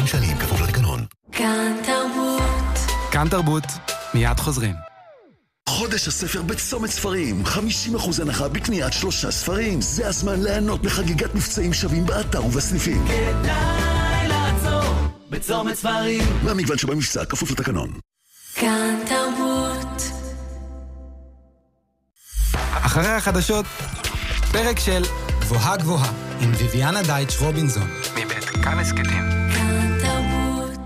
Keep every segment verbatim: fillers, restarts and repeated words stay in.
שקלים כפוף לתקנון. כאן תרבות. כאן תרבות. מיד חוזרים. חודש הספר בצומת ספרים, חמישים אחוז הנחה בקניית שלושה ספרים. זה הזמן ליהנות מחגיגת מבצעים שווים באתר ובסניפים. כדאי לעצור בצומת ספרים. מהמגוון שבמבצע כפוף לתקנון. כאן תרבות. אחרי החדשות, פרק של גבוהה גבוהה עם ויביאנה דייטש רובינזון מבית כאן הסכתים. כאן תרבות.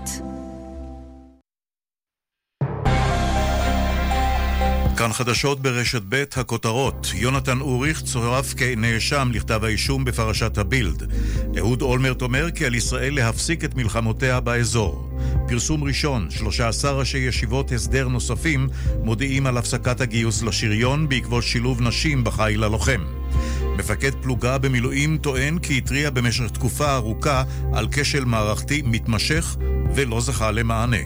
כאן חדשות ברשת ב' הכותרות. יונתן אוריך צורף כנאשם לכתב האישום בפרשת הבילד. אהוד אולמרט אומר כי על ישראל להפסיק את מלחמותיה באזור. פרסום ראשון, שלושה עשר ראשי ישיבות הסדר נוספים מודיעים על הפסקת הגיוס לשריון בעקבות שילוב נשים בחיל הלוחם. מפקד פלוגה במילואים טוען כי התריע במשך תקופה ארוכה על כשל מערכתי מתמשך ולא זכה למענה.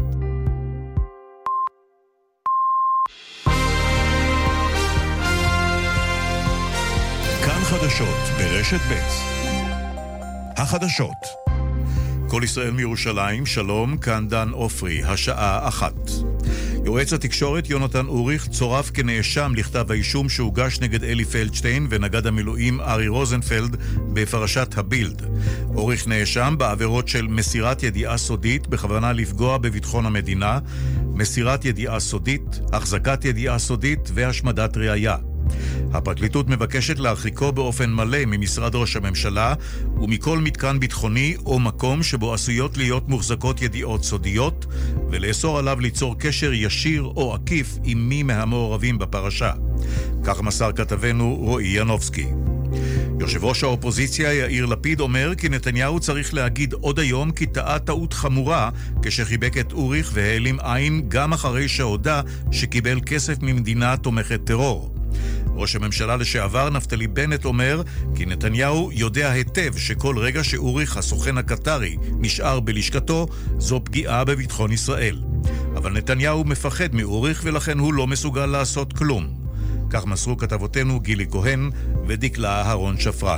כאן חדשות ברשת ב' החדשות. כל ישראל מירושלים, שלום, כאן דן אופרי, השעה אחת. יועץ התקשורת יונתן אוריך צורף כנאשם לכתב האישום שהוגש נגד אלי פלדשטיין ונגד המילואים ארי רוזנפלד בפרשת הבילד. אוריך נאשם בעבירות של מסירת ידיעה סודית בכוונה לפגוע בביטחון המדינה, מסירת ידיעה סודית, החזקת ידיעה סודית והשמדת ראיה. הפרקליטות מבקשת להרחיקו באופן מלא ממשרד ראש הממשלה ומכל מתקן ביטחוני או מקום שבו עשויות להיות מוחזקות ידיעות סודיות, ולאסור עליו ליצור קשר ישיר או עקיף עם מי מהמעורבים בפרשה. כך מסר כתבנו רועי ינובסקי. יושב ראש האופוזיציה יאיר לפיד אומר כי נתניהו צריך להגיד עוד היום כי טעה טעות חמורה כשחיבק את אוריך והעלים עין גם אחרי שהודע שקיבל כסף ממדינה תומכת טרור. ראש הממשלה לשעבר נפתלי בנט אומר כי נתניהו יודע היטב שכל רגע שאוריך הסוכן הקטרי נשאר בלשכתו זו פגיעה בביטחון ישראל. אבל נתניהו מפחד מאוריך ולכן הוא לא מסוגל לעשות כלום. כך מסרו כתבותינו גילי כהן ודקלה אהרון שפרן.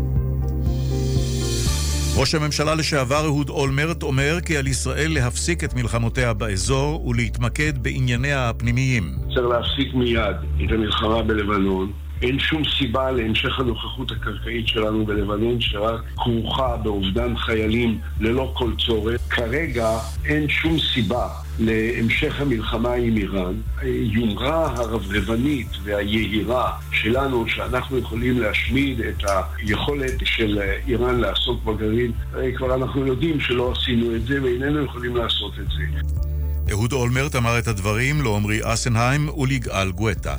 ראש הממשלה לשעבר אהוד אולמרט אומר כי על ישראל להפסיק את מלחמותיה באזור ולהתמקד בענייניה הפנימיים. צריך להפסיק מיד את המלחמה בלבנון. אין שום סיבה להמשך הנוכחות הקרקעית שלנו בלבנון שרק כרוכה באובדן חיילים ללא כל צורך. כרגע אין שום סיבה להמשך המלחמה עם איראן. יומרה הרברבנית והיהירה שלנו שאנחנו יכולים להשמיד את היכולת של איראן לעסוק בגרעין, כבר אנחנו יודעים שלא עשינו את זה ואיננו יכולים לעשות את זה. אהוד אולמרט אמר את הדברים לעומרי אסנהיים וליגאל גואטה.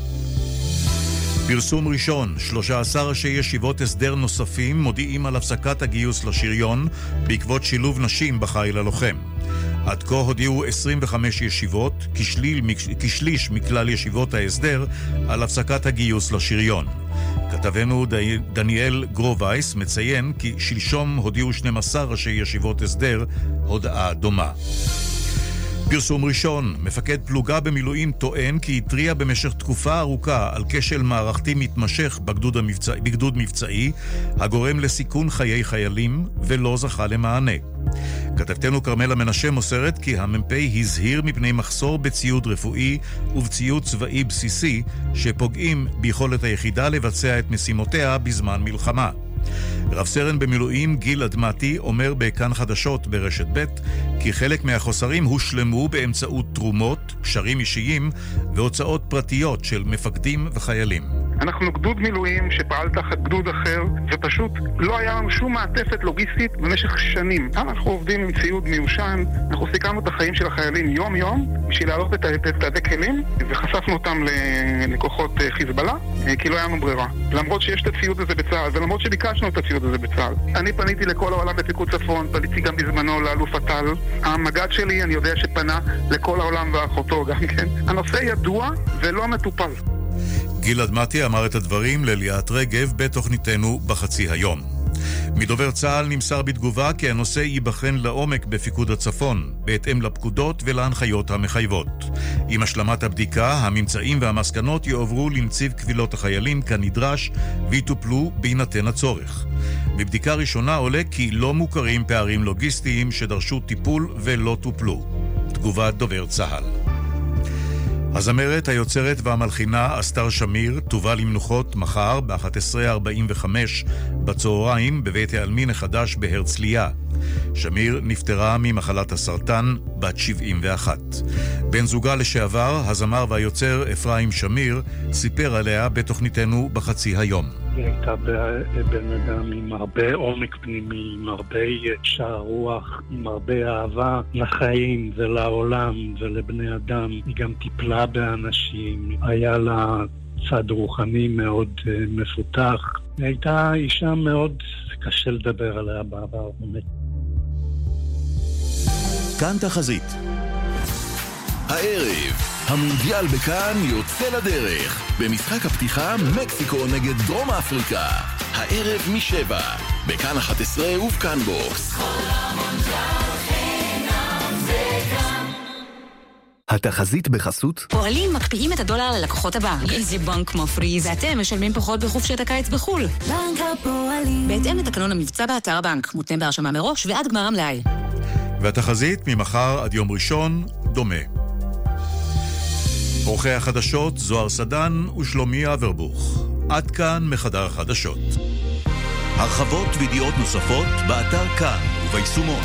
פרסום ראשון, שלושה עשר ראשי ישיבות הסדר נוספים מודיעים על הפסקת הגיוס לשריון בעקבות שילוב נשים בחיל הלוחם. עד כה הודיעו עשרים וחמש ישיבות, כשליל, כשליש מכלל ישיבות ההסדר, על הפסקת הגיוס לשריון. כתבנו דניאל גרובייס מציין כי שלשום הודיעו שנים עשר ראשי ישיבות הסדר הודעה דומה. פרסום ראשון, מפקד פלוגה במילואים טוען כי התריע במשך תקופה ארוכה על כשל מערכתי מתמשך בגדוד, המבצע, בגדוד מבצעי הגורם לסיכון חיי חיילים ולא זכה למענה. כתבתנו קרמלה מנשה מוסרת כי המ"פ הזהיר מפני מחסור בציוד רפואי ובציוד צבאי בסיסי שפוגעים ביכולת היחידה לבצע את משימותיה בזמן מלחמה. רב סרן במילואים גיל אדמתי אומר בכאן חדשות ברשת ב' כי חלק מהחוסרים הושלמו באמצעות תרומות, קשרים אישיים והוצאות פרטיות של מפקדים וחיילים. אנחנו גדוד מילואים שפעל תחת גדוד אחר ופשוט לא היה לנו שום מעטפת לוגיסטית במשך שנים. אנחנו עובדים עם ציוד מיושן, אנחנו סיכמנו את החיים של החיילים יום יום בשביל להעלות את תעדי כלים וחשפנו אותם לכוחות חיזבאללה כי לא היה לנו ברירה. למרות שיש את הציוד הזה בצה"ל ולמרות שביקשנו את הציוד הזה בצה"ל. אני פניתי לכל העולם בפיקוד צפון, פניתי גם בזמנו לאלוף הטל. המג"ד שלי אני יודע שפנה לכל העולם ואחותו גם כן. הנושא ידוע ולא מטופל. גיל אדמתי אמר את הדברים לליאת רגב בתוכניתנו בחצי היום. מדובר צה"ל נמסר בתגובה כי הנושא ייבחן לעומק בפיקוד הצפון, בהתאם לפקודות ולהנחיות המחייבות. עם השלמת הבדיקה, הממצאים והמסקנות יועברו לנציב קבילות החיילים כנדרש ויטופלו בהינתן הצורך. מבדיקה ראשונה עולה כי לא מוכרים פערים לוגיסטיים שדרשו טיפול ולא טופלו. תגובת דובר צה"ל. הזמרת, היוצרת והמלחינה אסתר שמיר תובא למנוחות מחר ב-אחת עשרה ארבעים וחמש בצהריים בבית העלמין החדש בהרצליה. שמיר נפטרה ממחלת הסרטן בת שבעים ואחת. בן זוגה לשעבר, הזמר והיוצר אפרים שמיר, סיפר עליה בתוכניתנו בחצי היום. היא הייתה בן אדם עם הרבה עומק פנימי, עם הרבה שער רוח, עם הרבה אהבה לחיים ולעולם ולבני אדם. היא גם טיפלה באנשים, היה לה צד רוחני מאוד מפותח. היא הייתה אישה מאוד קשה לדבר עליה בעבר. כאן תחזית. הערב, המונדיאל בכאן יוצא לדרך. במשחק הפתיחה, מקסיקו נגד דרום אפריקה. הערב משבע, בכאן אחת עשרה ובכאן בוקס. התחזית בחסות פועלים מקפיאים את הדולר ללקוחות הבנק. איזה בנק מפריז, ואתם משלמים פחות בחופשת הקיץ בחול. בנק הפועלים. בהתאם לתקנון המבצע באתר הבנק, מותנה בהרשמה מראש ועד גמר המלאי. והתחזית ממחר עד יום ראשון דומה. עורכי החדשות זוהר סדן ושלומי אברבוך. עד כאן מחדר החדשות. הרחבות וידיעות נוספות באתר כאן וביישומון.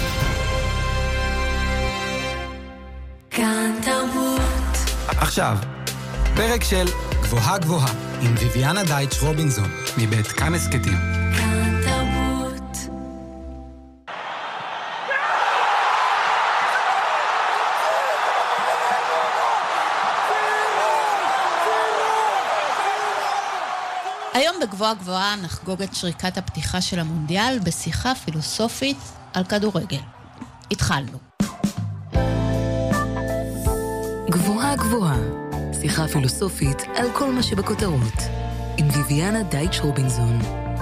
כאן תרבות. עכשיו, פרק של גבוהה גבוהה עם ויביאנה דייטש רובינזון מבית כאן הסכתים. כאן תרבות. היום בגבוהה גבוהה נחגוג את שריקת הפתיחה של המונדיאל בשיחה פילוסופית על כדורגל. התחלנו. גבוהה גבוהה, שיחה פילוסופית על כל מה שבכותרות, עם ויביאנה דייטש רובינזון.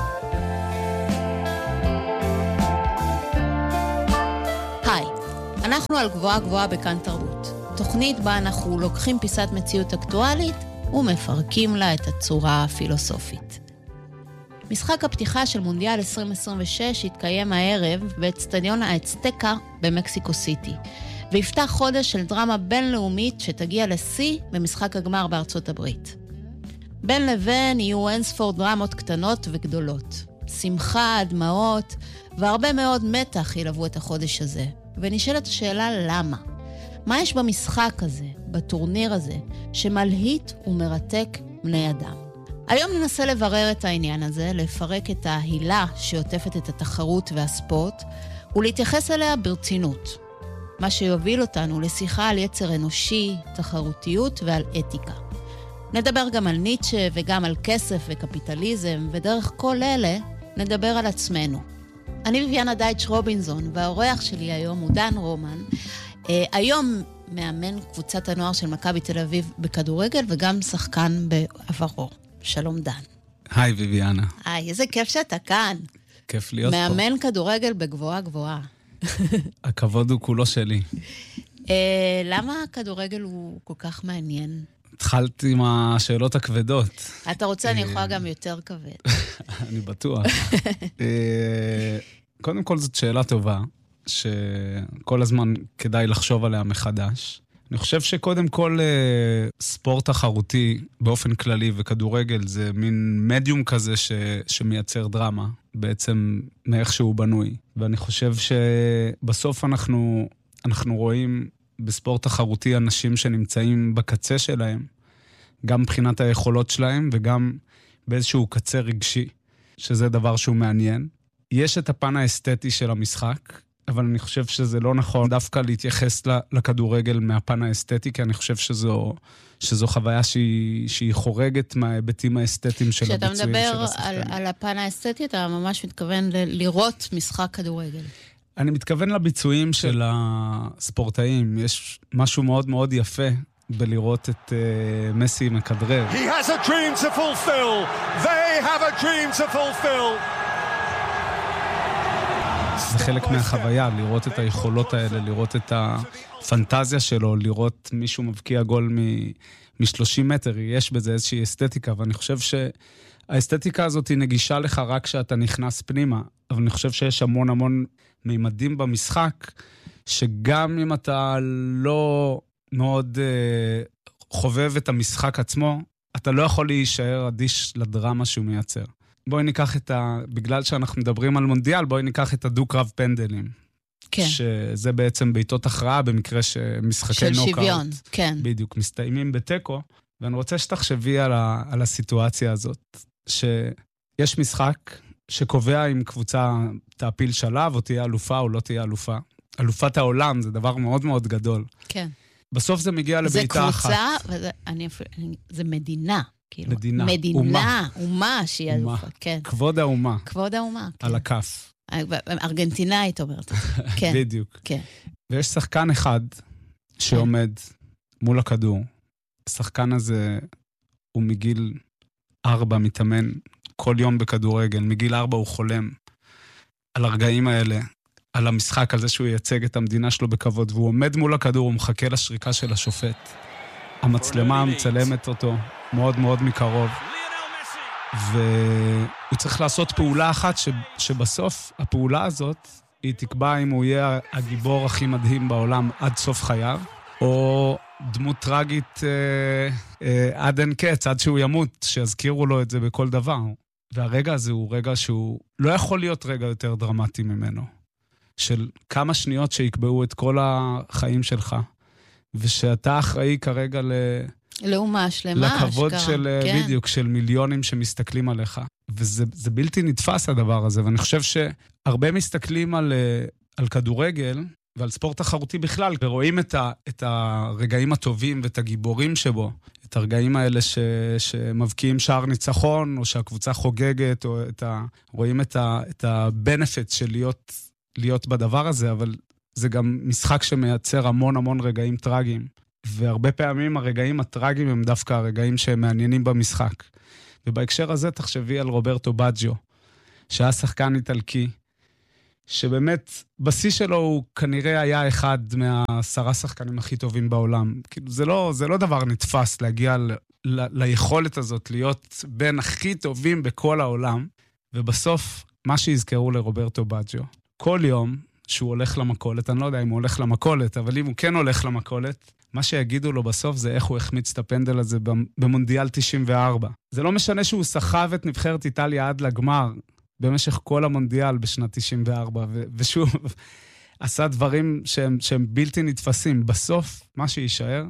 היי, אנחנו על גבוהה גבוהה בכאן תרבות. תוכנית בה אנחנו לוקחים פיסת מציאות אקטואלית ומפרקים לה את הצורה הפילוסופית. משחק הפתיחה של מונדיאל עשרים עשרים ושש התקיים הערב באצטדיון האצטקה במקסיקו סיטי, ויפתח חודש של דרמה בינלאומית שתגיע לשיא במשחק הגמר בארצות הברית. בין לבין יהיו אינספור דרמות קטנות וגדולות. שמחה, דמעות והרבה מאוד מתח ילוו את החודש הזה. ונשאלת השאלה למה? מה יש במשחק הזה, בטורניר הזה, שמלהיט ומרתק בני אדם? היום ננסה לברר את העניין הזה, לפרק את ההילה שעוטפת את התחרות והספורט, ולהתייחס אליה ברצינות. מה שיוביל אותנו לשיחה על יצר אנושי, תחרותיות ועל אתיקה. נדבר גם על ניטשה וגם על כסף וקפיטליזם, ודרך כל אלה נדבר על עצמנו. אני ויביאנה דייטש רובינזון, והאורח שלי היום הוא דן רומן, היום מאמן קבוצת הנוער של מכבי תל אביב בכדורגל, וגם שחקן בעברו. שלום דן. היי ויביאנה. היי, איזה כיף שאתה כאן. כיף להיות פה. מאמן כדורגל בגבוהה גבוהה. הכבוד הוא כולו שלי. למה הכדורגל הוא כל כך מעניין? התחלתי עם השאלות הכבדות. אתה רוצה, אני יכולה גם יותר כבד. אני בטוח. קודם כל זאת שאלה טובה, שכל הזמן כדאי לחשוב עליה מחדש. אני חושב שקודם כל ספורט תחרותי באופן כללי וכדורגל זה מין מדיום כזה ש, שמייצר דרמה, בעצם מאיך שהוא בנוי. ואני חושב שבסוף אנחנו, אנחנו רואים בספורט תחרותי אנשים שנמצאים בקצה שלהם, גם מבחינת היכולות שלהם וגם באיזשהו קצה רגשי, שזה דבר שהוא מעניין. יש את הפן האסתטי של המשחק, אבל אני חושב שזה לא נכון דווקא להתייחס לכדורגל מהפן האסתטי, כי אני חושב שזו, שזו חוויה שהיא, שהיא חורגת מההיבטים האסתטיים של הביצועים של השחקנים. כשאתה מדבר על, על הפן האסתטי, אתה ממש מתכוון ל- לראות משחק כדורגל. אני מתכוון לביצועים של הספורטאים. יש משהו מאוד מאוד יפה בלראות את uh, מסי מכדרר. He has a dream to fulfill. They have a dream to fulfill. זה חלק מהחוויה, לראות את היכולות האלה, לראות את הפנטזיה שלו, לראות מישהו מבקיע גול מ-שלושים מטר, יש בזה איזושהי אסתטיקה, ואני חושב שהאסתטיקה הזאת היא נגישה לך רק כשאתה נכנס פנימה, אבל אני חושב שיש המון המון מימדים במשחק, שגם אם אתה לא מאוד uh, חובב את המשחק עצמו, אתה לא יכול להישאר אדיש לדרמה שהוא מייצר. בואי ניקח את ה... בגלל שאנחנו מדברים על מונדיאל, בואי ניקח את הדו-קרב פנדלים. כן. שזה בעצם בעיתות הכרעה, במקרה שמשחקי של נוקאוט. של שוויון, כן. בדיוק, מסתיימים בטקו, ואני רוצה שתחשבי על, ה... על הסיטואציה הזאת, שיש משחק שקובע אם קבוצה תעפיל שלב, או תהיה אלופה או לא תהיה אלופה. אלופת העולם זה דבר מאוד מאוד גדול. כן. בסוף זה מגיע לביתה אחת. זה קבוצה, וזה, אני, אני, זה מדינה. כאילו, מדינה, מדינה, אומה. אומה שהיא אומה. אלופה, כן. כבוד האומה. כבוד האומה, כן. על הכף. ארגנטינאית אומרת. כן. בדיוק. כן. ויש שחקן אחד שעומד מול הכדור. השחקן הזה הוא מגיל ארבע מתאמן כל יום בכדורגל. מגיל ארבע הוא חולם על הרגעים האלה, על המשחק, על זה שהוא ייצג את המדינה שלו בכבוד, והוא עומד מול הכדור, הוא מחכה לשריקה של השופט. המצלמה מצלמת אותו מאוד מאוד מקרוב, והוא צריך לעשות פעולה אחת ש... שבסוף הפעולה הזאת היא תקבע אם הוא יהיה הגיבור הכי מדהים בעולם עד סוף חייו, או דמות טרגית אה, אה, עד אין קץ, עד שהוא ימות, שיזכירו לו את זה בכל דבר. והרגע הזה הוא רגע שהוא לא יכול להיות רגע יותר דרמטי ממנו, של כמה שניות שיקבעו את כל החיים שלך, ושאתה אחראי כרגע ל... לאומה שלמה, לכבוד שקרה, של, כן. בדיוק, של מיליונים שמסתכלים עליך. וזה זה בלתי נתפס הדבר הזה, ואני חושב שהרבה מסתכלים על, על כדורגל, ועל ספורט תחרותי בכלל, ורואים את, ה, את הרגעים הטובים ואת הגיבורים שבו, את הרגעים האלה ש, שמבקיעים שער ניצחון, או שהקבוצה חוגגת, או את ה, רואים את ה, את הבנפיט של להיות, להיות בדבר הזה, אבל זה גם משחק שמייצר המון המון רגעים טרגיים. והרבה פעמים הרגעים הטרגיים הם דווקא הרגעים שהם מעניינים במשחק. ובהקשר הזה תחשבי על רוברטו בג'יו, שהיה שחקן איטלקי, שבאמת בשיא שלו הוא כנראה היה אחד מהעשרה שחקנים הכי טובים בעולם. כאילו זה לא, זה לא דבר נתפס להגיע ל, ל, ליכולת הזאת, להיות בין הכי טובים בכל העולם, ובסוף מה שיזכרו לרוברטו בג'יו, כל יום שהוא הולך למכולת, אני לא יודע אם הוא הולך למכולת, אבל אם הוא כן הולך למכולת, מה שיגידו לו בסוף זה איך הוא החמיץ את הפנדל הזה במונדיאל תשעים וארבע. זה לא משנה שהוא סחב את נבחרת איטליה עד לגמר, במשך כל המונדיאל בשנת תשעים וארבע, ו- ושוב, עשה דברים שהם, שהם בלתי נתפסים. בסוף, מה שישאר,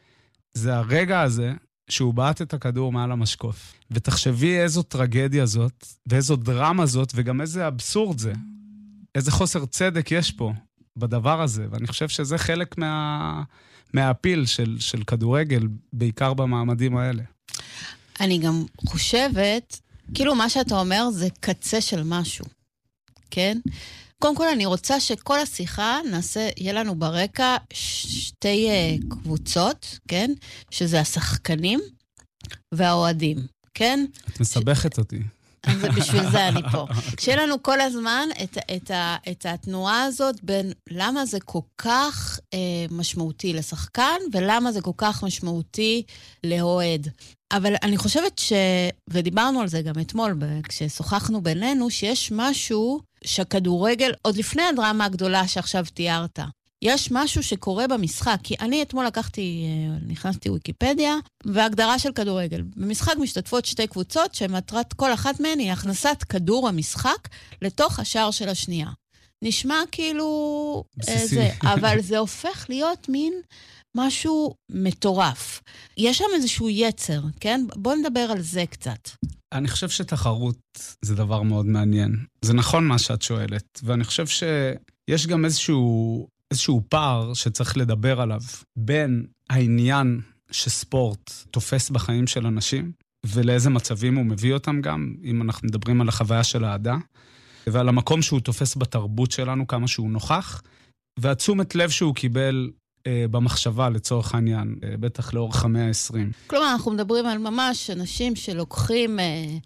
זה הרגע הזה שהוא בעט את הכדור מעל המשקוף. ותחשבי איזו טרגדיה זאת, ואיזו דרמה זאת, וגם איזה אבסורד זה. איזה חוסר צדק יש פה בדבר הזה, ואני חושב שזה חלק מה, מהאפיל של, של כדורגל, בעיקר במעמדים האלה. אני גם חושבת, כאילו מה שאתה אומר זה קצה של משהו, כן? קודם כל אני רוצה שכל השיחה נעשה, יהיה לנו ברקע שתי uh, קבוצות, כן? שזה השחקנים והאוהדים, כן? את מסבכת ש... אותי. אז בשביל זה אני פה. כשיהיה לנו כל הזמן את, את, ה, את התנועה הזאת בין למה זה כל כך אה, משמעותי לשחקן, ולמה זה כל כך משמעותי לאוהד. אבל אני חושבת ש... ודיברנו על זה גם אתמול, כששוחחנו בינינו, שיש משהו שהכדורגל, עוד לפני הדרמה הגדולה שעכשיו תיארת, יש משהו שקורה במשחק, כי אני אתמול לקחתי, נכנסתי וויקיפדיה, והגדרה של כדורגל. במשחק משתתפות שתי קבוצות, שמטרת כל אחת מהן היא הכנסת כדור המשחק לתוך השער של השנייה. נשמע כאילו זה, אבל זה הופך להיות מין משהו מטורף. יש שם איזשהו יצר, כן? בוא נדבר על זה קצת. אני חושב שתחרות זה דבר מאוד מעניין. זה נכון מה שאת שואלת, ואני חושב שיש גם איזשהו... איזשהו פער שצריך לדבר עליו בין העניין שספורט תופס בחיים של אנשים, ולאיזה מצבים הוא מביא אותם גם, אם אנחנו מדברים על החוויה של האהדה, ועל המקום שהוא תופס בתרבות שלנו, כמה שהוא נוכח, והתשומת לב שהוא קיבל אה, במחשבה לצורך העניין, אה, בטח לאורך המאה ה-עשרים. כלומר, אנחנו מדברים על ממש אנשים שלוקחים... אה...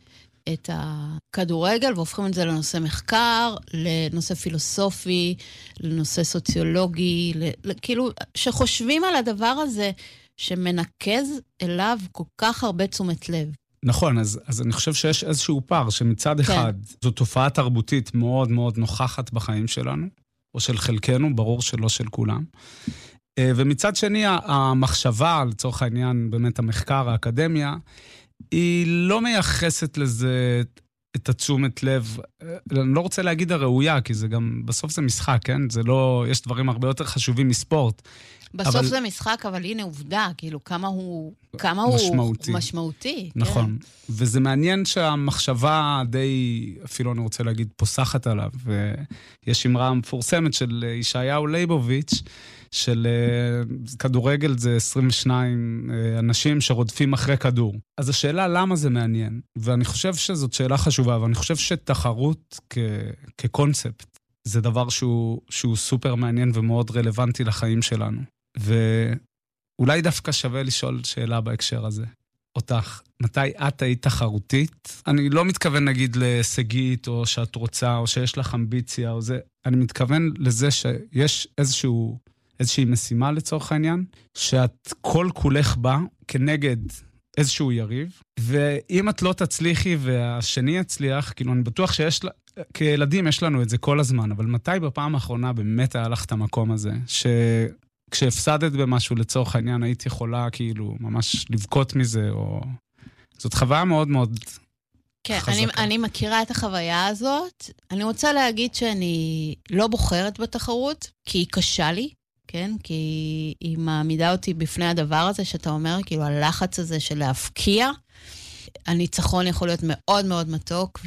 את הכדורגל והופכים את זה לנושא מחקר, לנושא פילוסופי, לנושא סוציולוגי, כאילו שחושבים על הדבר הזה שמנקז אליו כל כך הרבה תשומת לב. נכון, אז, אז אני חושב שיש איזשהו פער שמצד כן. אחד זו תופעה תרבותית מאוד מאוד נוכחת בחיים שלנו, או של חלקנו, ברור שלא של כולם. ומצד שני, המחשבה, לצורך העניין, באמת המחקר, האקדמיה, היא לא מייחסת לזה את התשומת לב, אני לא רוצה להגיד הראויה, כי זה גם, בסוף זה משחק, כן? זה לא, יש דברים הרבה יותר חשובים מספורט. בסוף אבל... זה משחק, אבל הנה עובדה, כאילו, כמה הוא, כמה משמעותי. הוא משמעותי. נכון. כן. וזה מעניין שהמחשבה די, אפילו אני רוצה להגיד, פוסחת עליו, ויש אמרה מפורסמת של ישעיהו ליבוביץ', של uh, כדורגל זה עשרים ושניים uh, אנשים שרודפים אחרי כדור. אז השאלה למה זה מעניין, ואני חושב שזאת שאלה חשובה, ואני חושב שתחרות כ- כקונספט, זה דבר שהוא, שהוא סופר מעניין ומאוד רלוונטי לחיים שלנו. ואולי דווקא שווה לשאול שאלה בהקשר הזה. אותך, מתי את היית תחרותית? אני לא מתכוון נגיד להישגית, או שאת רוצה, או שיש לך אמביציה, או זה. אני מתכוון לזה שיש איזשהו... איזושהי משימה לצורך העניין, שאת כל כולך בה כנגד איזשהו יריב, ואם את לא תצליחי והשני יצליח, כאילו אני בטוח שיש, כילדים יש לנו את זה כל הזמן, אבל מתי בפעם האחרונה באמת היה לך את המקום הזה, שכשהפסדת במשהו לצורך העניין, היית יכולה כאילו ממש לבכות מזה, או... זאת חוויה מאוד מאוד... כן, אני, אני מכירה את החוויה הזאת. אני רוצה להגיד שאני לא בוחרת בתחרות, כי היא קשה לי, כן? כי היא מעמידה אותי בפני הדבר הזה, שאתה אומר, כאילו, הלחץ הזה של להפקיע. הניצחון יכול להיות מאוד מאוד מתוק,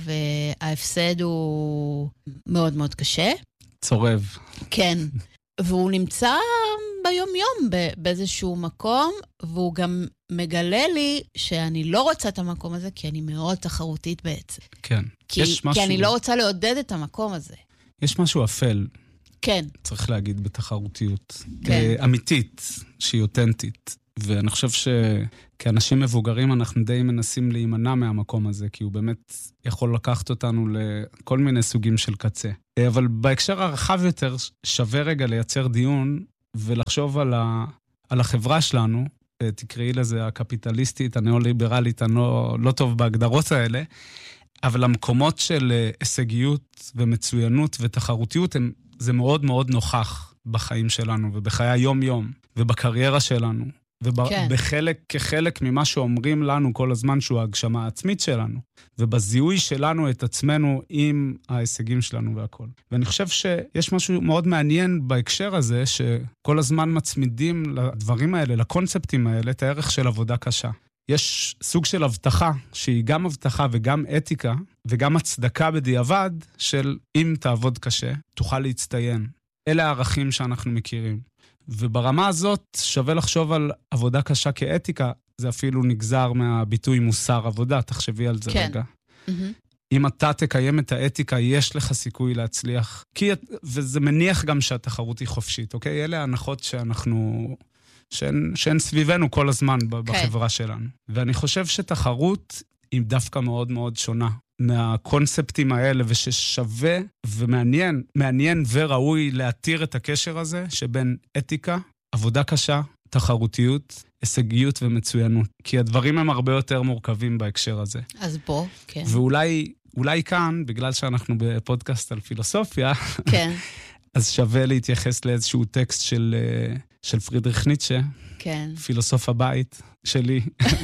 וההפסד הוא מאוד מאוד קשה. צורב. כן. והוא נמצא ביום-יום באיזשהו מקום, והוא גם מגלה לי שאני לא רוצה את המקום הזה, כי אני מאוד תחרותית בעצם. כן. כי, כי משהו... אני לא רוצה לעודד את המקום הזה. יש משהו אפל. כן. צריך להגיד בתחרותיות. כן. אמיתית, שהיא אותנטית. ואני חושב שכאנשים מבוגרים אנחנו די מנסים להימנע מהמקום הזה, כי הוא באמת יכול לקחת אותנו לכל מיני סוגים של קצה. אבל בהקשר הרחב יותר שווה רגע לייצר דיון ולחשוב על, ה... על החברה שלנו, תקראי לזה הקפיטליסטית, הנאו-ליברלית, הלא לא טוב בהגדרות האלה, אבל המקומות של הישגיות ומצוינות ותחרותיות, הם, זה מאוד מאוד נוכח בחיים שלנו ובחיי היום-יום ובקריירה שלנו. ובחלק, כן. כחלק ממה שאומרים לנו כל הזמן שהוא ההגשמה העצמית שלנו, ובזיהוי שלנו את עצמנו עם ההישגים שלנו והכל. ואני חושב שיש משהו מאוד מעניין בהקשר הזה, שכל הזמן מצמידים לדברים האלה, לקונספטים האלה, את הערך של עבודה קשה. יש סוג של הבטחה, שהיא גם הבטחה וגם אתיקה, וגם הצדקה בדיעבד, של אם תעבוד קשה, תוכל להצטיין. אלה הערכים שאנחנו מכירים. וברמה הזאת שווה לחשוב על עבודה קשה כאתיקה, זה אפילו נגזר מהביטוי מוסר עבודה, תחשבי על זה כן. רגע. Mm-hmm. אם אתה תקיים את האתיקה, יש לך סיכוי להצליח. כי, וזה מניח גם שהתחרות היא חופשית, אוקיי? אלה ההנחות שאנחנו, שהן, שהן סביבנו כל הזמן בחברה כן. שלנו. ואני חושב שתחרות היא דווקא מאוד מאוד שונה מהקונספטים האלה, וששווה ומעניין, מעניין וראוי להתיר את הקשר הזה, שבין אתיקה, עבודה קשה, תחרותיות, הישגיות ומצוינות. כי הדברים הם הרבה יותר מורכבים בהקשר הזה. אז בוא, כן. ואולי אולי כאן, בגלל שאנחנו בפודקאסט על פילוסופיה, כן. אז שווה להתייחס לאיזשהו טקסט של, של פרידריך ניטשה, כן. פילוסוף הבית שלי,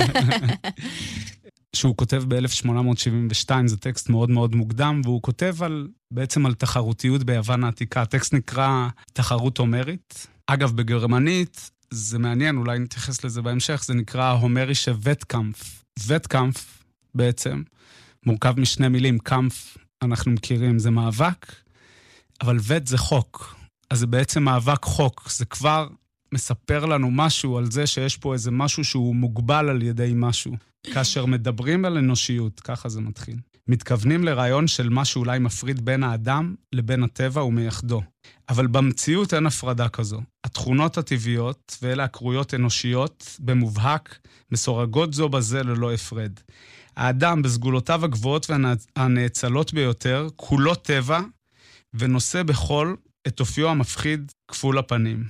שהוא כותב ב-אלף שמונה מאות שבעים ושתיים, זה טקסט מאוד מאוד מוקדם, והוא כותב על, בעצם על תחרותיות ביוון העתיקה. הטקסט נקרא תחרות הומרית. אגב, בגרמנית, זה מעניין, אולי נתייחס לזה בהמשך, זה נקרא הומרישה וטקאמפף. וטקאמפף בעצם מורכב משני מילים, קאמפף אנחנו מכירים, זה מאבק, אבל וט זה חוק. אז זה בעצם מאבק חוק, זה כבר מספר לנו משהו על זה שיש פה איזה משהו שהוא מוגבל על ידי משהו. כאשר מדברים על אנושיות, ככה זה מתחיל. מתכוונים לרעיון של מה שאולי מפריד בין האדם לבין הטבע ומייחדו. אבל במציאות אין הפרדה כזו. התכונות הטבעיות ואלה הקרויות אנושיות במובהק מסורגות זו בזה ללא הפרד. האדם בסגולותיו הגבוהות והנאצלות ביותר, כולו טבע, ונושא בכל את אופיו המפחיד כפול הפנים.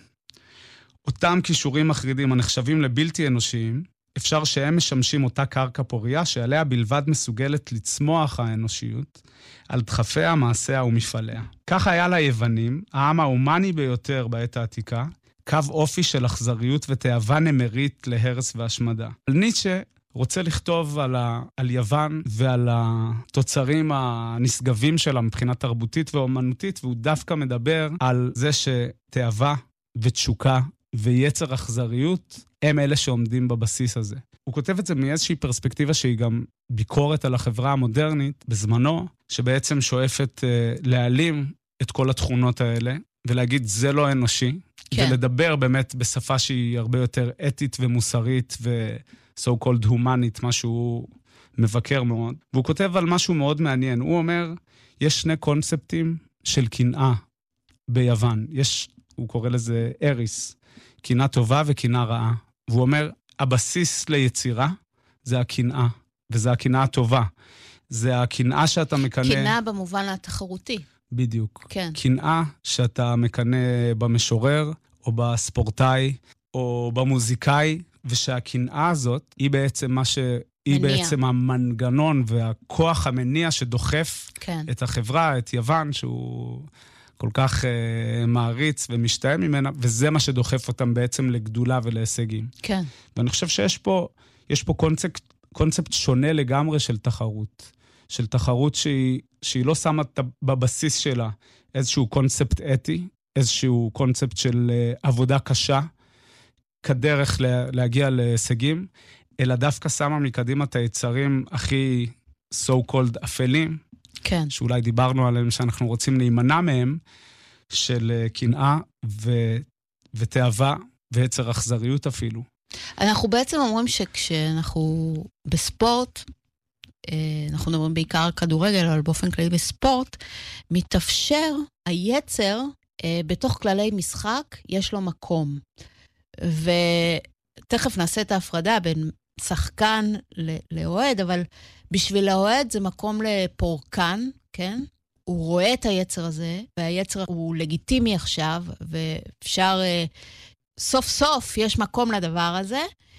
אותם כישורים מחרידים הנחשבים לבלתי אנושיים, אפשר שהם משמשים אותה קרקע פוריה, שעליה בלבד מסוגלת לצמוח האנושיות, על דחפיה, מעשיה ומפעליה. כך היה ליוונים, העם ההומני ביותר בעת העתיקה, קו אופי של אכזריות ותאווה נמרית להרס והשמדה. על ניטשה רוצה לכתוב על, ה, על יוון ועל התוצרים הנשגבים שלה מבחינה תרבותית ואומנותית, והוא דווקא מדבר על זה שתאווה ותשוקה ויצר אכזריות הם אלה שעומדים בבסיס הזה. הוא כותב את זה מאיזושהי פרספקטיבה שהיא גם ביקורת על החברה המודרנית בזמנו, שבעצם שואפת אה, להעלים את כל התכונות האלה, ולהגיד זה לא אנושי, כן. ולדבר באמת בשפה שהיא הרבה יותר אתית ומוסרית ו-so called humanית, משהו מבקר מאוד. והוא כותב על משהו מאוד מעניין. הוא אומר, יש שני קונספטים של קנאה ביוון. יש, הוא קורא לזה אריס, קנאה טובה וקנאה רעה. והוא אומר, הבסיס ליצירה זה הקנאה, וזה הקנאה הטובה. זה הקנאה שאתה מקנה... קנאה במובן התחרותי. בדיוק. כן. קנאה שאתה מקנה במשורר, או בספורטאי, או במוזיקאי, ושהקנאה הזאת היא בעצם מה ש... היא מניע. בעצם המנגנון והכוח המניע שדוחף כן. את החברה, את יוון, שהוא כל כך uh, מעריץ ומשתהם ממנה, וזה מה שדוחף אותם בעצם לגדולה ולהישגים. כן. ואני חושב שיש פה, יש פה קונספט, קונספט שונה לגמרי של תחרות. של תחרות שהיא, שהיא לא שמה בבסיס שלה איזשהו קונספט אתי, איזשהו קונספט של uh, עבודה קשה, כדרך לה, להגיע להישגים, אלא דווקא שמה מקדימה את היצרים הכי so called אפלים, כן. שאולי דיברנו עליהם שאנחנו רוצים להימנע מהם, של קנאה ו... ותאווה ויצר אכזריות אפילו. אנחנו בעצם אומרים שכשאנחנו בספורט, אנחנו מדברים בעיקר כדורגל, אבל באופן כללי בספורט, מתאפשר היצר בתוך כללי משחק, יש לו מקום. ותכף נעשה את ההפרדה בין שחקן לאוהד, אבל בשביל האוהד זה מקום לפורקן, כן? הוא רואה את היצר הזה, והיצר הוא לגיטימי עכשיו, ואפשר, סוף סוף יש מקום לדבר הזה,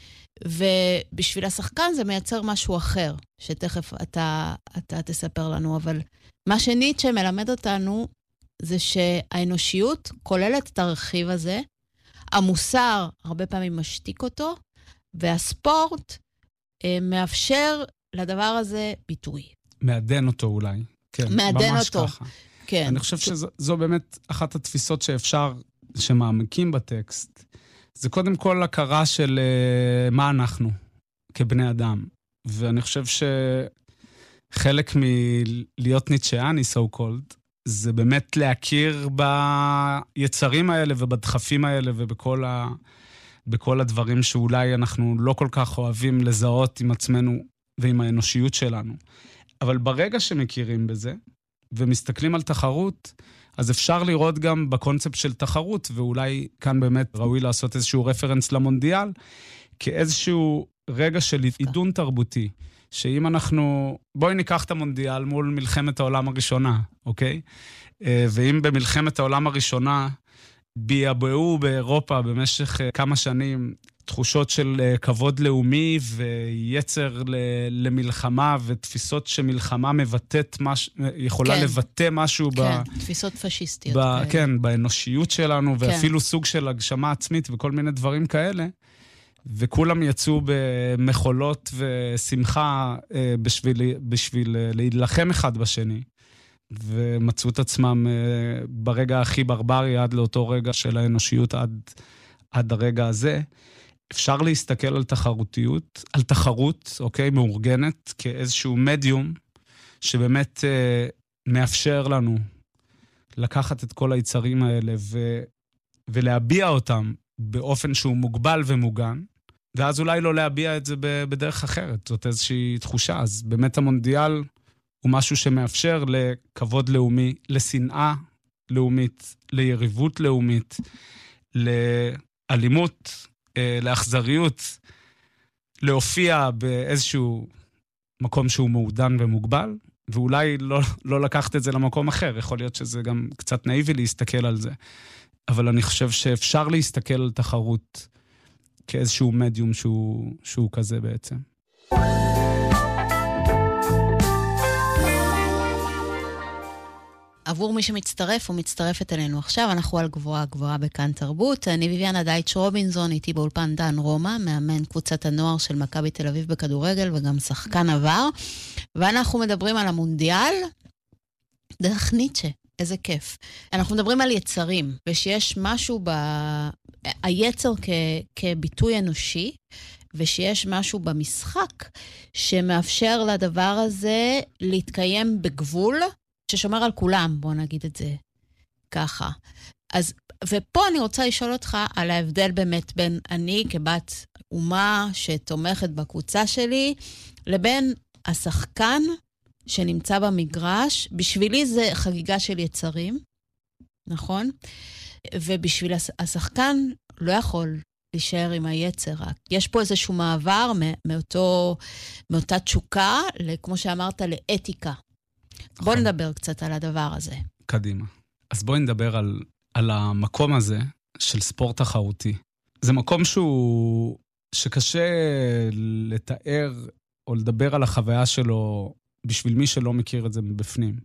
ובשביל השחקן זה מייצר משהו אחר, שתכף אתה, אתה תספר לנו, אבל מה שניטשה מלמד אותנו, זה שהאנושיות כוללת את הרכיב הזה, המוסר הרבה פעמים משתיק אותו, והספורט אה, מאפשר לדבר הזה ביטוי. מעדן אותו אולי. כן, מעדן ממש אותו. ככה. כן. אני חושב שזו זו באמת אחת התפיסות שאפשר, שמעמקים בטקסט. זה קודם כל הכרה של uh, מה אנחנו כבני אדם. ואני חושב שחלק מלהיות ניטשיאני, so called, זה באמת להכיר ביצרים האלה ובדחפים האלה ובכל ה... בכל הדברים שאולי אנחנו לא כל כך אוהבים לזהות עם עצמנו ועם האנושיות שלנו. אבל ברגע שמכירים בזה, ומסתכלים על תחרות, אז אפשר לראות גם בקונספט של תחרות, ואולי כאן באמת ראוי לעשות איזשהו רפרנס למונדיאל, כאיזשהו רגע של עידון תרבותי, שאם אנחנו... בואי ניקח את המונדיאל מול מלחמת העולם הראשונה, אוקיי? ואם במלחמת העולם הראשונה, ביבואו באירופה במשך כמה שנים תחושות של כבוד לאומי ויצר למלחמה ותפיסות שמלחמה מבטאת מש... יכולה כן. לבטא משהו כן, ב... תפיסות פשיסטיות. ב... כן, באנושיות שלנו כן. ואפילו סוג של הגשמה עצמית וכל מיני דברים כאלה. וכולם יצאו במחולות ושמחה בשביל, בשביל להילחם אחד בשני. ומצאו את עצמם ברגע הכי ברברי עד לאותו רגע של האנושיות עד, עד הרגע הזה. אפשר להסתכל על תחרותיות, על תחרות, אוקיי, מאורגנת, כאיזשהו מדיום שבאמת אה, מאפשר לנו לקחת את כל היצרים האלה ו, ולהביע אותם באופן שהוא מוגבל ומוגן, ואז אולי לא להביע את זה בדרך אחרת. זאת איזושהי תחושה. אז באמת המונדיאל הוא משהו שמאפשר לכבוד לאומי, לשנאה לאומית, ליריבות לאומית, לאלימות, לאכזריות, להופיע באיזשהו מקום שהוא מעודן ומוגבל, ואולי לא, לא לקחת את זה למקום אחר, יכול להיות שזה גם קצת נאיבי להסתכל על זה. אבל אני חושב שאפשר להסתכל על תחרות כאיזשהו מדיום שהוא, שהוא כזה בעצם. עבור מי שמצטרף או מצטרפת אלינו עכשיו, אנחנו על גבוהה גבוהה בכאן תרבות. אני ויביאנה דייטש רובינזון, איתי באולפן דן רומא, מאמן קבוצת הנוער של מכבי תל אביב בכדורגל וגם שחקן עבר. ואנחנו מדברים על המונדיאל דרך ניטשה. איזה כיף. אנחנו מדברים על יצרים, ושיש משהו ב... היצר כ... כביטוי אנושי, ושיש משהו במשחק שמאפשר לדבר הזה להתקיים בגבול, ששומר על כולם, בוא נגיד את זה ככה. אז, ופה אני רוצה לשאול אותך על ההבדל באמת בין אני כבת אומה שתומכת בקבוצה שלי, לבין השחקן שנמצא במגרש. בשבילי זה חגיגה של יצרים, נכון? ובשביל השחקן לא יכול להישאר עם היצר רק. יש פה איזשהו מעבר מאותו, מאותה תשוקה, כמו שאמרת, לאתיקה. נכון. בוא נדבר קצת על הדבר הזה. קדימה. אז בואי נדבר על, על המקום הזה של ספורט תחרותי. זה מקום שהוא, שקשה לתאר או לדבר על החוויה שלו בשביל מי שלא מכיר את זה מבפנים.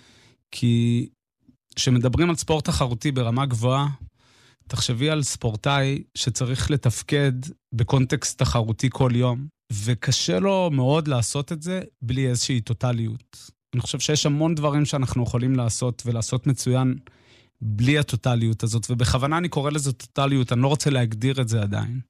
כי כשמדברים על ספורט תחרותי ברמה גבוהה, תחשבי על ספורטאי שצריך לתפקד בקונטקסט תחרותי כל יום, וקשה לו מאוד לעשות את זה בלי איזושהי טוטליות. אני חושב שיש המון דברים שאנחנו יכולים לעשות, ולעשות מצוין בלי הטוטליות הזאת, ובכוונה אני קורא לזה טוטליות, אני לא רוצה להגדיר את זה עדיין.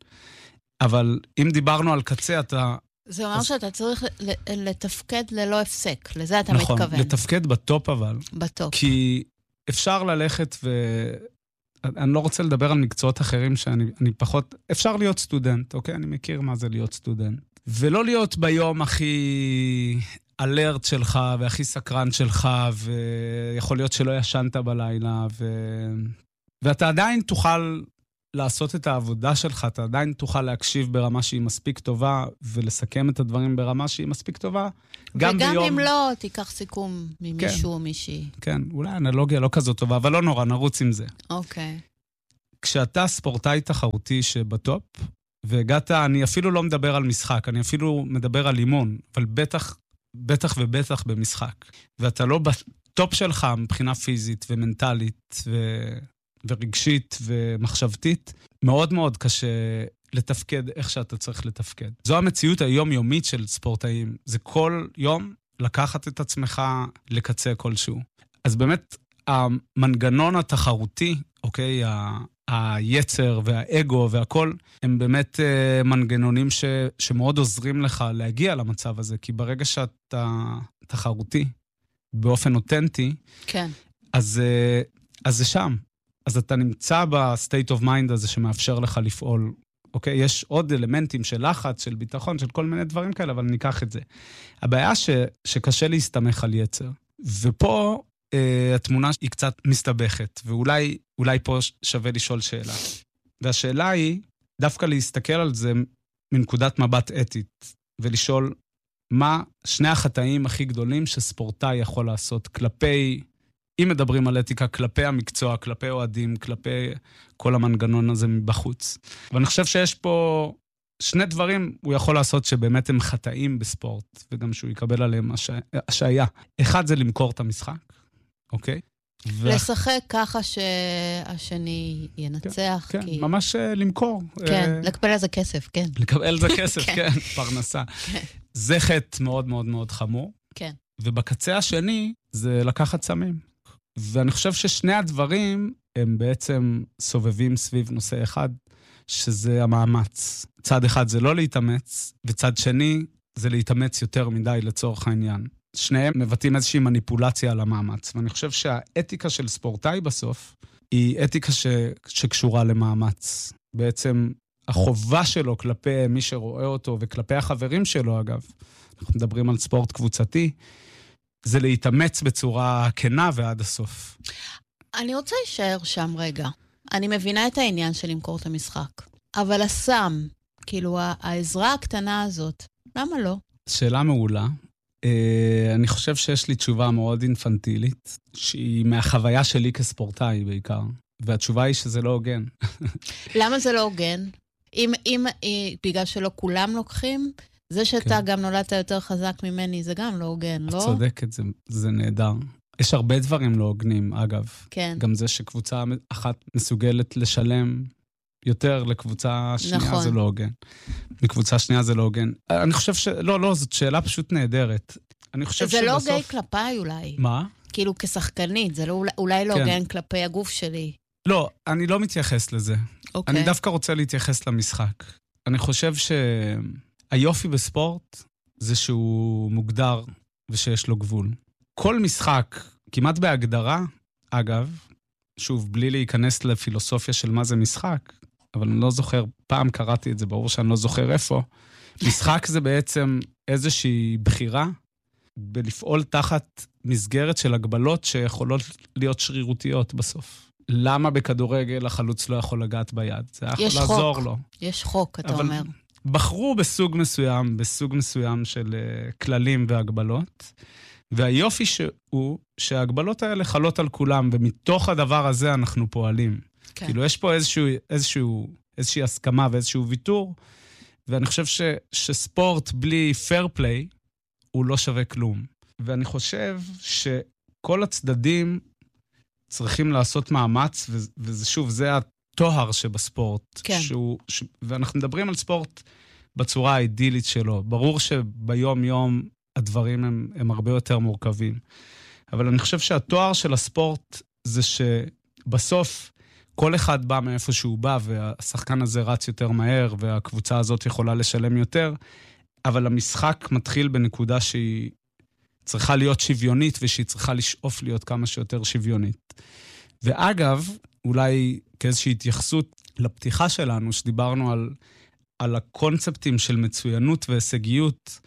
אבל אם דיברנו על קצה, אתה... זה אומר אז... שאתה צריך לתפקד ללא הפסק, לזה אתה נכון, מתכוון. נכון, לתפקד בטופ אבל. בטופ. כי אפשר ללכת ו... אני לא רוצה לדבר על מקצועות אחרים שאני אני פחות... אפשר להיות סטודנט, אוקיי? אני מכיר מה זה להיות סטודנט. ולא להיות ביום הכי אלרט שלך והכי סקרן שלך, ויכול להיות שלא ישנת בלילה, ו... ואתה עדיין תוכל לעשות את העבודה שלך, אתה עדיין תוכל להקשיב ברמה שהיא מספיק טובה, ולסכם את הדברים ברמה שהיא מספיק טובה. גם וגם ביום... אם לא, תיקח סיכום ממישהו או מישהי. כן, אולי אנלוגיה לא כזאת טובה, אבל לא נורא, נרוץ עם זה. אוקיי. כשאתה ספורטאי תחרותי שבטופ, והגעת, אני אפילו לא מדבר על משחק, אני אפילו מדבר על אימון, אבל בטח, בטח ובטח במשחק. ואתה לא בטופ שלך מבחינה פיזית ומנטלית ו... ורגשית ומחשבתית, מאוד מאוד קשה לתפקד איך שאתה צריך לתפקד. זו המציאות היומיומית של ספורטאים. זה כל יום לקחת את עצמך לקצה כלשהו. אז באמת, המנגנון התחרותי, אוקיי, ה... היצר והאגו והכל, הם באמת uh, מנגנונים ש, שמאוד עוזרים לך להגיע למצב הזה, כי ברגע שאתה תחרותי, באופן אותנטי, כן. אז, uh, אז זה שם. אז אתה נמצא בסטייט אוף מיינד הזה שמאפשר לך לפעול. אוקיי? יש עוד אלמנטים של לחץ, של ביטחון, של כל מיני דברים כאלה, אבל ניקח את זה. הבעיה ש, שקשה להסתמך על יצר. ופה uh, התמונה היא קצת מסתבכת, ואולי אולי פה שווה לשאול שאלה. והשאלה היא, דווקא להסתכל על זה מנקודת מבט אתית, ולשאול מה שני החטאים הכי גדולים שספורטאי יכול לעשות כלפי, אם מדברים על אתיקה, כלפי המקצוע, כלפי אוהדים, כלפי כל המנגנון הזה מבחוץ. ואני חושב שיש פה שני דברים הוא יכול לעשות שבאמת הם חטאים בספורט, וגם שהוא יקבל עליהם השעיה. אחד זה למכור את המשחק, אוקיי? לשחק ככה שהשני ינצח. כן, כן, ממש למכור. כן, לקבל על זה כסף, כן. לקבל על זה כסף, כן, פרנסה. זה חטא מאוד מאוד מאוד חמור. כן. ובקצה השני זה לקחת סמים. ואני חושב ששני הדברים הם בעצם סובבים סביב נושא אחד, שזה המאמץ. צד אחד זה לא להתאמץ, וצד שני זה להתאמץ יותר מדי לצורך העניין. שניהם מבטאים איזושהי מניפולציה על המאמץ, ואני חושב שהאתיקה של ספורטאי בסוף היא אתיקה ש... שקשורה למאמץ. בעצם החובה שלו כלפי מי שרואה אותו וכלפי החברים שלו, אגב, אנחנו מדברים על ספורט קבוצתי, זה להתאמץ בצורה כנה ועד הסוף. אני רוצה להישאר שם רגע. אני מבינה את העניין של למכור את המשחק, אבל הסם, כאילו העזרה הקטנה הזאת, למה לא? שאלה מעולה. Uh, אני חושב שיש לי תשובה מאוד אינפנטילית, שהיא מהחוויה שלי כספורטאי בעיקר, והתשובה היא שזה לא הוגן. למה זה לא הוגן? אם, אם, אם בגלל שלא כולם לוקחים, זה שאתה כן. גם נולדת יותר חזק ממני, זה גם לא הוגן, לא? את צודקת, זה, זה נהדר. יש הרבה דברים לא הוגנים, אגב. כן. גם זה שקבוצה אחת מסוגלת לשלם יותר לקבוצה שנייה, נכון. זה לא הוגן. מקבוצה שנייה זה לא הוגן. אני חושב ש... לא, לא, זאת שאלה פשוט נהדרת. אני חושב זה שבסוף... לא גיי כלפיי אולי. מה? כאילו כשחקנית, זה לא, אולי לא הוגן כן. כלפי הגוף שלי. לא, אני לא מתייחס לזה. אוקיי. אני דווקא רוצה להתייחס למשחק. אני חושב שהיופי בספורט זה שהוא מוגדר ושיש לו גבול. כל משחק, כמעט בהגדרה, אגב, שוב, בלי להיכנס לפילוסופיה של מה זה משחק, אבל אני לא זוכר, פעם קראתי את זה, ברור שאני לא זוכר איפה. משחק זה בעצם איזושהי בחירה בלפעול תחת מסגרת של הגבלות שיכולות להיות שרירותיות בסוף. למה בכדורגל החלוץ לא יכול לגעת ביד? זה יכול לעזור חוק. לו. יש חוק, אתה אומר. בחרו בסוג מסוים, בסוג מסוים של uh, כללים והגבלות, והיופי שהוא שההגבלות האלה חלות על כולם, ומתוך הדבר הזה אנחנו פועלים. כן. כאילו יש פה איזשהו, איזשהו, איזושהי הסכמה ואיזשהו ויתור, ואני חושב ש, שספורט בלי fair play הוא לא שווה כלום. ואני חושב שכל הצדדים צריכים לעשות מאמץ, וזה שוב, זה התואר שבספורט. כן. שהוא, ש, ואנחנו מדברים על ספורט בצורה האידילית שלו. ברור שביום יום הדברים הם, הם הרבה יותר מורכבים. אבל אני חושב שהתואר של הספורט זה שבסוף כל אחד בא מאיפה שהוא בא, והשחקן הזה רץ יותר מהר, והקבוצה הזאת יכולה לשלם יותר, אבל המשחק מתחיל בנקודה שהיא צריכה להיות שוויונית, ושהיא צריכה לשאוף להיות כמה שיותר שוויונית. ואגב, אולי כאיזושהי התייחסות לפתיחה שלנו, שדיברנו על, על הקונספטים של מצוינות והישגיות,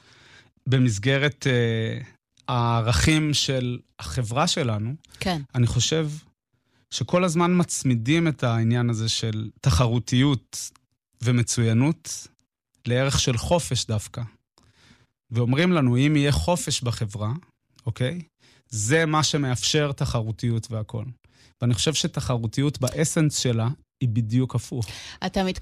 במסגרת אה, הערכים של החברה שלנו, כן. אני חושב שכל הזמן מצמידים את העניין הזה של תחרותיות ומצוינות לערך של חופש דווקא. ואומרים לנו, אם יהיה חופש בחברה, אוקיי? זה מה שמאפשר תחרותיות והכל. ואני חושב שתחרותיות באסנס שלה היא בדיוק הפוך. אתה מת...